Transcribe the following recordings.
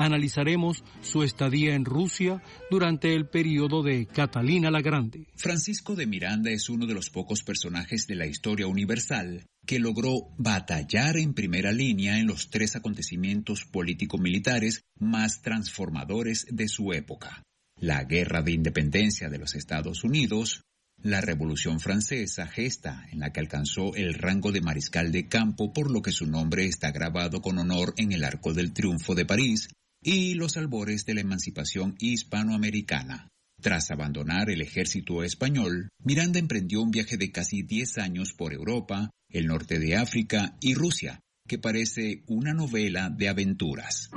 analizaremos su estadía en Rusia durante el periodo de Catalina la Grande. Francisco de Miranda es uno de los pocos personajes de la historia universal que logró batallar en primera línea en los 3 acontecimientos político-militares más transformadores de su época: la Guerra de Independencia de los Estados Unidos, la Revolución Francesa, gesta en la que alcanzó el rango de mariscal de campo, por lo que su nombre está grabado con honor en el Arco del Triunfo de París, y los albores de la emancipación hispanoamericana. Tras abandonar el ejército español, Miranda emprendió un viaje de casi 10 años por Europa, el norte de África y Rusia, que parece una novela de aventuras.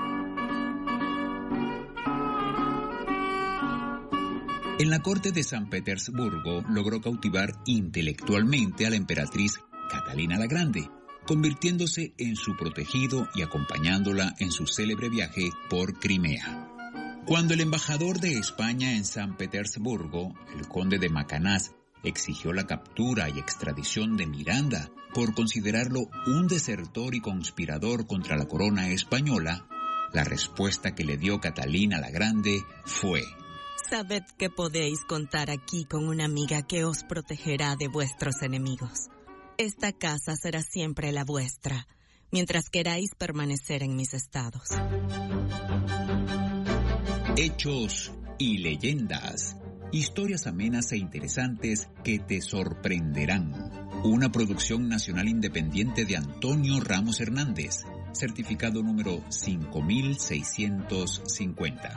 En la corte de San Petersburgo logró cautivar intelectualmente a la emperatriz Catalina la Grande, convirtiéndose en su protegido y acompañándola en su célebre viaje por Crimea. Cuando el embajador de España en San Petersburgo, el conde de Macanaz, exigió la captura y extradición de Miranda por considerarlo un desertor y conspirador contra la corona española, la respuesta que le dio Catalina la Grande fue: sabed que podéis contar aquí con una amiga que os protegerá de vuestros enemigos. Esta casa será siempre la vuestra, mientras queráis permanecer en mis estados. Hechos y leyendas. Historias amenas e interesantes que te sorprenderán. Una producción nacional independiente de Antonio Ramos Hernández. Certificado número 5650.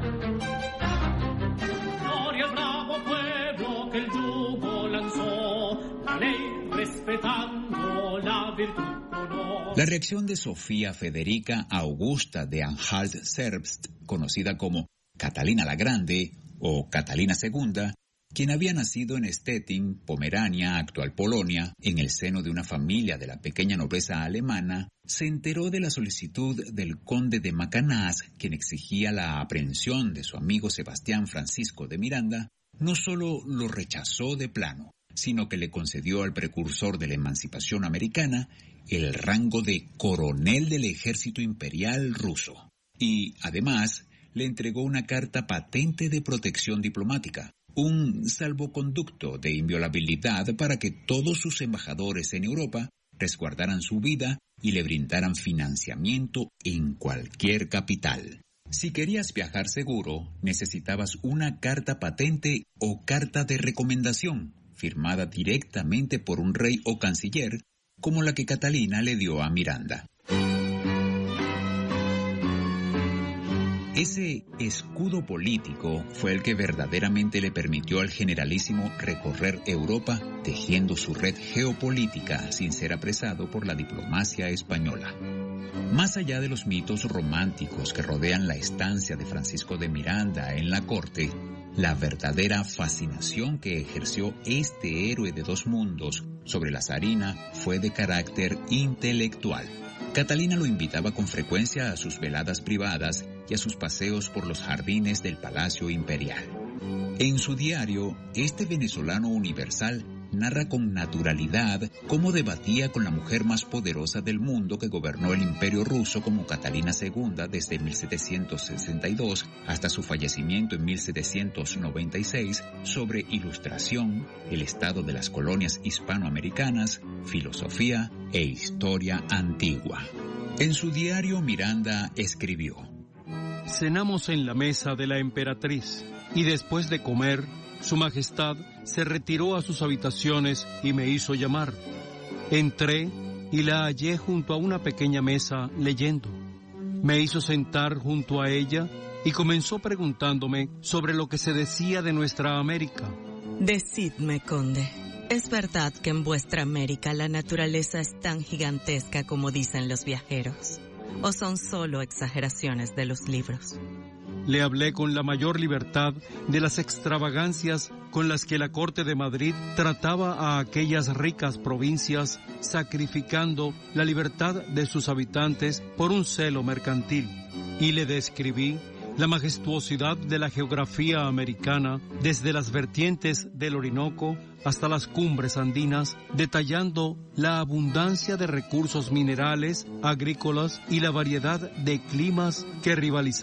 Gloria al bravo pueblo que el yugo lanzó, la ley respetando la virtud. La reacción de Sofía Federica Augusta de Anhalt-Zerbst, conocida como Catalina la Grande o Catalina II, quien había nacido en Stettin, Pomerania, actual Polonia, en el seno de una familia de la pequeña nobleza alemana, se enteró de la solicitud del conde de Macanaz, quien exigía la aprehensión de su amigo Sebastián Francisco de Miranda. No solo lo rechazó de plano, sino que le concedió al precursor de la emancipación americana el rango de coronel del ejército imperial ruso. Y, además, le entregó una carta patente de protección diplomática, un salvoconducto de inviolabilidad para que todos sus embajadores en Europa resguardaran su vida y le brindaran financiamiento en cualquier capital. Si querías viajar seguro, necesitabas una carta patente o carta de recomendación, firmada directamente por un rey o canciller, como la que Catalina le dio a Miranda. Ese escudo político fue el que verdaderamente le permitió al generalísimo recorrer Europa tejiendo su red geopolítica sin ser apresado por la diplomacia española. Más allá de los mitos románticos que rodean la estancia de Francisco de Miranda en la corte, la verdadera fascinación que ejerció este héroe de dos mundos sobre la zarina fue de carácter intelectual. Catalina lo invitaba con frecuencia a sus veladas privadas y a sus paseos por los jardines del Palacio Imperial. En su diario, este venezolano universal narra con naturalidad cómo debatía con la mujer más poderosa del mundo que gobernó el Imperio ruso como Catalina II desde 1762 hasta su fallecimiento en 1796 sobre ilustración, el estado de las colonias hispanoamericanas, filosofía e historia antigua. En su diario Miranda escribió: cenamos en la mesa de la emperatriz y después de comer, Su Majestad se retiró a sus habitaciones y me hizo llamar. Entré y la hallé junto a una pequeña mesa leyendo. Me hizo sentar junto a ella y comenzó preguntándome sobre lo que se decía de nuestra América. Decidme, conde, ¿es verdad que en vuestra América la naturaleza es tan gigantesca como dicen los viajeros? ¿O son solo exageraciones de los libros? Le hablé con la mayor libertad de las extravagancias con las que la corte de Madrid trataba a aquellas ricas provincias, sacrificando la libertad de sus habitantes por un celo mercantil, y le describí la majestuosidad de la geografía americana desde las vertientes del Orinoco hasta las cumbres andinas, detallando la abundancia de recursos minerales, agrícolas y la variedad de climas que rivalizaban